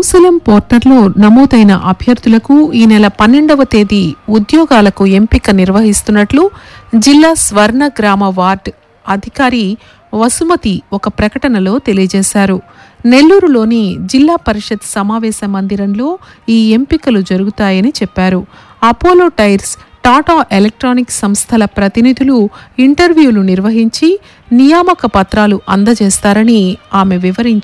కౌశలం పోర్టల్లో నమోదైన అభ్యర్థులకు ఈ నెల 12వ తేదీ ఉద్యోగాలకు ఎంపిక నిర్వహిస్తున్నట్లు జిల్లా స్వర్ణ గ్రామ వార్డ్ అధికారి వసుమతి ఒక ప్రకటనలో తెలియజేశారు. నెల్లూరులోని జిల్లా పరిషత్ సమావేశ మందిరంలో ఈ ఎంపికలు జరుగుతాయని చెప్పారు. అపోలో టైర్స్, టాటా ఎలక్ట్రానిక్స్ సంస్థల ప్రతినిధులు ఇంటర్వ్యూలు నిర్వహించి నియామక పత్రాలు అందజేస్తారని ఆమె వివరించారు.